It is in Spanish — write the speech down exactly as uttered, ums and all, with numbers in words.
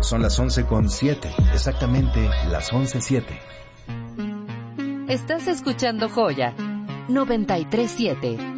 Son las once con siete, exactamente las once siete. Estás escuchando Joya noventa y tres siete.